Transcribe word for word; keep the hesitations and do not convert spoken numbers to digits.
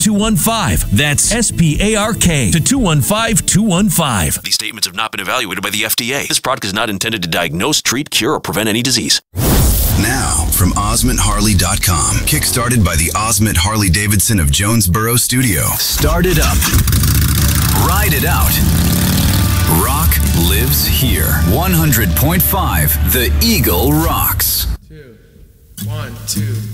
two one five. That's S P A R K to two one five, two one five. These statements have not been evaluated by the F D A. This product is not intended to diagnose, treat, cure, or prevent any disease. Now, from Osmond Harley dot com, kickstarted by the Osmond Harley-Davidson of Jonesboro Studio. Start it up. Ride it out. Rock lives here. one hundred point five, The Eagle rocks. Two, one, two.